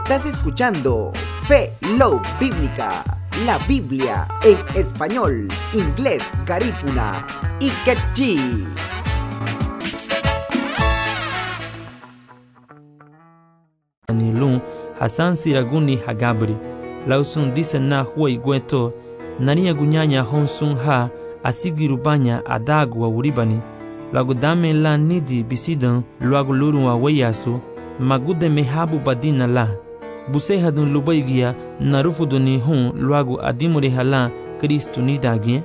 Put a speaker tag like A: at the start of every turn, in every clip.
A: Estás escuchando Fe Love Bíblica, la Biblia en español, inglés, garífuna y quechí.
B: Anilun Hasan Siraguni Hagabri Lausun dise na huai gweto Nania gunyanya honsun ha Asigirubanya adagwa uribani Lagu dame la nidi bisidan Luagu lurun wa weyasu Magude mehabu badina la Busehadun lubaigia Narufuduni hun luagu adimuri hala Kristu nidagien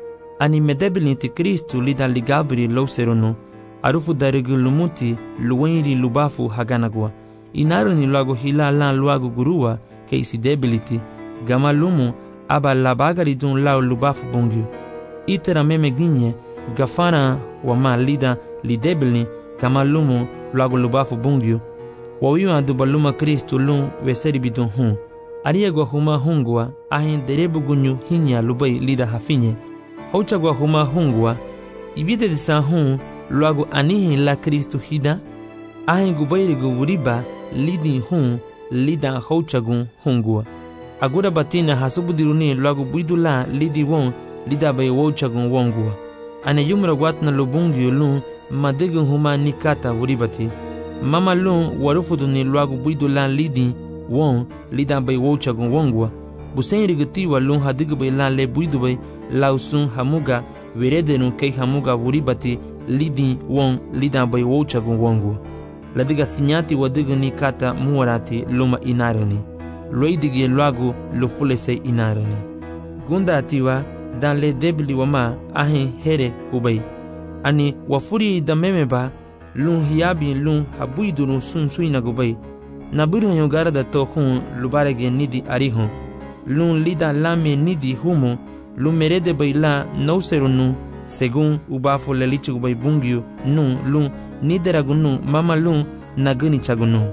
B: Ani medebilinti Kristu lida ligabri lauseronu Arufu darigi lumuti Luwenri lubafu haganagwa Inaruni luagu hila lan luagu gurua Keisi debiliti Gama lumu aba labagari dun lao lubafu bongyu Itera meme ginye Gafana wama lida lidebilni Gama lumu luagu lubafu bongyu Wawiwa dubaluma Kristu lun weseri bidun hun Ariegwa huma hungwa Ahin derebu gunyu hinya lubai lida hafinye Hauchagwa huma hungwa Ibide disa hun luagu anihin la Kristu hida Ahin gubairi guburiba Lidi hun lida hauchagun hungwa Agura batina hasubudiruni luagu buidula lidi won lida bay wauchagun wongwa Ane yumra watna lubungi lun madegun huma nikata vuribati Mama lun warufuduni luagu buidula lidi won lida bay wauchagun wongwa Busen rigatiwa lun hadigu bay la le buidu bay lausun hamuga veredenu kei hamuga vuribati lidi won lida bay wauchagun wongwa Ladiga sinyati wadiga nikata muwarati luma inarani Loidigi luagu lufulese inarani Gunda atiwa dan le debli wama ahin here ubai Ani wafuri da memeba lun hiyabi lun habuiduru sun suina gubai Nabiru hanyogara da tohun lubarege nidi arihun Lun lida lame nidi humu Lumerede bai la nauserunu Segun ubafu lelichi gubai bungyu nun lun Nideragunu mama lun naguni chagunu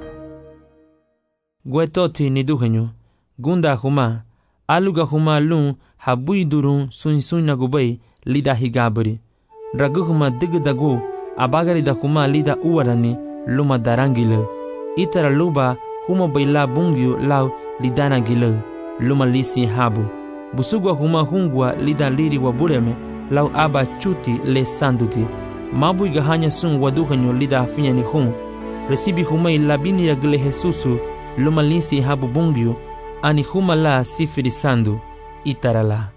B: Gwetoti niduhenyo Gunda huma Aluga huma lun habuidurun sunsuina gubai lida higabri Draguhuma digdagu abagari da huma lida uwarani luma darangile Itara luba huma baila bungyu lau lidana gile luma lisi habu Busugwa huma hungwa lida liri wabureme lau aba chuti le sanduti Mabu igahanya sun waduhanyo lida afinya ni hun Resibi humai labini ya gile Jesusu Luma linsi habu bungyu Ani huma la sifiri sandu Itarala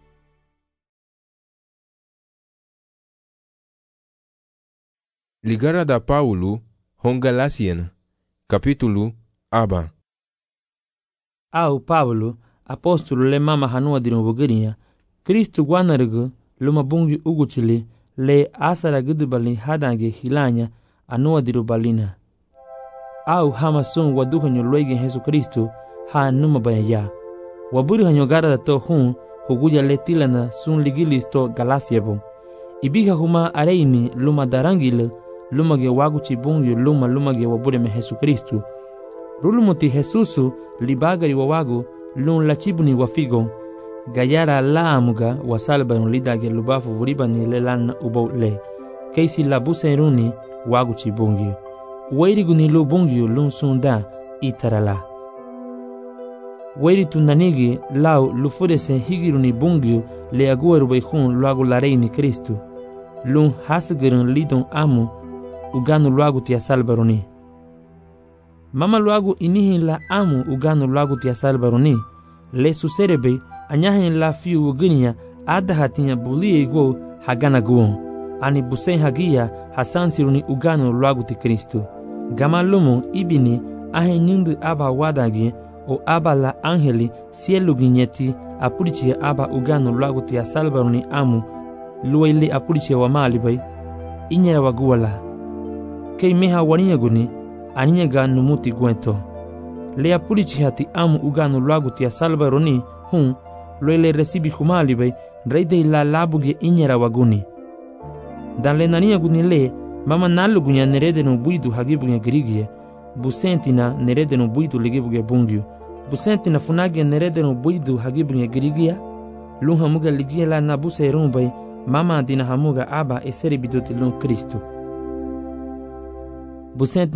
C: Ligara da Paulo Hongalasiana Capítulo Aba
B: Au Paulo Apóstolo le mama hanua dinu bugirinha Kristu guanargu Luma bungyu uguchili Le asara gudubali hadange hilanya Anua diru balina Au hama sun waduhanyo luegen Jesu Kristu Ha numa bayaya Waburi hanyo gara da to hun Huguja le tilana sun ligilis to galasiebo Ibiga huma areini luma darangile Luma ge waguchi bungyo luma ge wabure me Jesu Kristu Rulumuti Jesusu libagari wawagu Lun lachibuni wafigo Gayara la amuga wasalba lidage lubafu vuribani lelan ubau le Keisi labuse runi waguchi bungyo Wairi guni lu bungyo lun sunda itarala Wairi tunanigi lau lufudese higiruni bungyo le agueru beihun luagu lareini Kristu Lun hasigirun lidon amu uganu luagu tia salbaruni Mama luagu inihin la amu uganu luagu tia salbaruni Le suserebe anyahin la fiu uginia adahatinya bulie go hagana guon Ani busen hagia hasansiruni uganu luagu ti Kristu Gama lumu ibini ahin nindu aba wadagi o aba la angeli sielu ginyeti apurichia aba uganu luagu ti asalbaruni amu Luwaili apurichia wa malibai Inyera waguwala Kei meha waninya guni aninya ga numuti gwento Le apurichia ti amu uganu luagu ti asalbaruni hun Luele resibi humalibai reide la labuge inyera waguni Dan le nania guni le Mama nalu gunya nerede no buidu hagibuge girigie Busentina nerede no buidu ligibuge bungyu Busentina funage nerede no buidu hagibuge girigia Lun hamuga ligia la nabuse rumbai Mama dina hamuga aba eseri biduti lun Kristu Busent